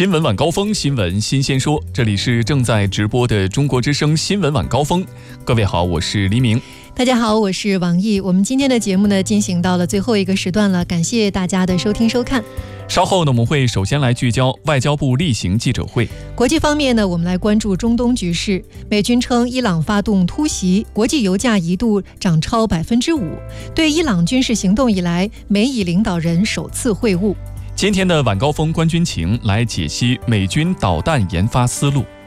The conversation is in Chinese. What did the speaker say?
新闻晚高峰，新闻新鲜说，这里是正在直播的中国之声新闻晚高峰。各位好，我是黎明。 大家好，我是王毅。我们今天的节目呢，进行到了最后一个时段了，感谢大家的收听收看。 稍后呢，我们会首先来聚焦外交部例行记者会。 国际方面呢，我们来关注中东局势。美军称伊朗发动突袭，国际油价一度涨超5%。对伊朗军事行动以来，美以领导人首次会晤。 今天的晚高峰观军情来解析美军导弹研发思路。